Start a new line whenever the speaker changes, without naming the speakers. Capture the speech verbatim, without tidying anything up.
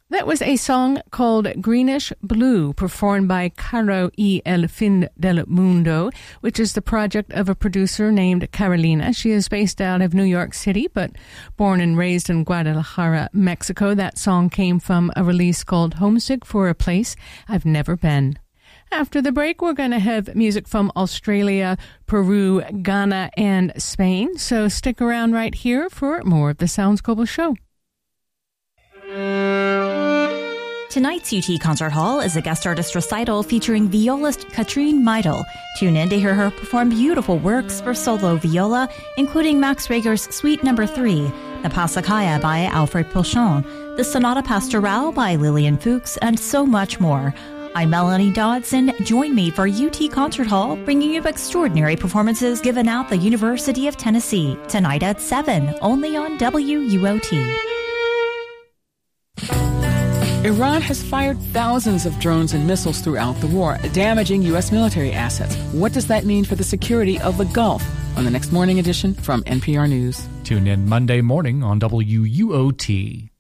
That was a song called Greenish Blue, performed by Caro y el Fin del Mundo, which is the project of a producer named Carolina. She is based out of New York City, but born and raised in Guadalajara, Mexico. That song came from a release called Homesick for a Place I've Never Been. After the break, we're going to have music from Australia, Peru, Ghana, and Spain. So stick around right here for more of the Sounds Global Show.
Tonight's U T Concert Hall is a guest artist recital featuring violist Katrine Meidel. Tune in to hear her perform beautiful works for solo viola, including Max Reger's Suite Number three, the Passacaglia by Alfred Pochon, the Sonata Pastorale by Lillian Fuchs, and so much more. I'm Melanie Dodson. Join me for U T Concert Hall, bringing you extraordinary performances given out the University of Tennessee, tonight at seven, only on W U O T.
Iran has fired thousands of drones and missiles throughout the war, damaging U S military assets. What does that mean for the security of the Gulf? On the next morning edition from N P R News.
Tune in Monday morning on W U O T.